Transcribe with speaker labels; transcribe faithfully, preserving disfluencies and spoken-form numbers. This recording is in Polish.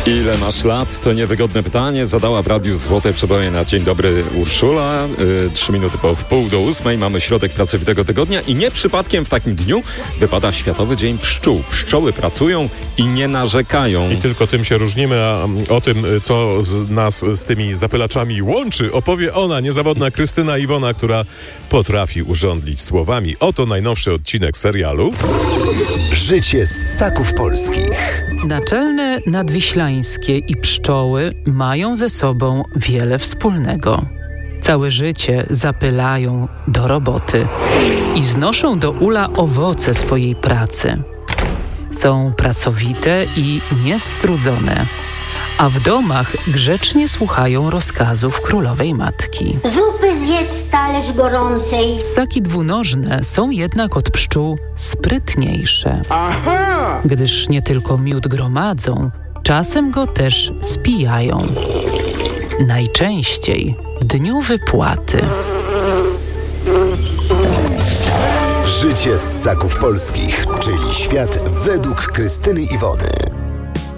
Speaker 1: Ile masz lat? To niewygodne pytanie. Zadała w radiu Złote Przeboje na Dzień Dobry Urszula. Yy, Trzy minuty po wpół do ósmej. Mamy środek pracowitego tygodnia i nie przypadkiem w takim dniu wypada Światowy Dzień Pszczół. Pszczoły pracują i nie narzekają.
Speaker 2: I tylko tym się różnimy, a o tym, co z nas z tymi zapylaczami łączy, opowie ona, niezawodna Krystyna Iwona, która potrafi urządlić słowami. Oto najnowszy odcinek serialu
Speaker 3: Życie ssaków polskich.
Speaker 4: Naczelne nadwiślańskie i pszczoły mają ze sobą wiele wspólnego. Całe życie zapylają do roboty i znoszą do ula owoce swojej pracy. Są pracowite i niestrudzone, a w domach grzecznie słuchają rozkazów królowej matki.
Speaker 5: Zupy zjedz talerz gorącej.
Speaker 4: Ssaki dwunożne są jednak od pszczół sprytniejsze.
Speaker 5: Aha!
Speaker 4: Gdyż nie tylko miód gromadzą, czasem go też spijają. Najczęściej w dniu wypłaty.
Speaker 3: Życie ssaków polskich, czyli świat według Krystyny Iwony.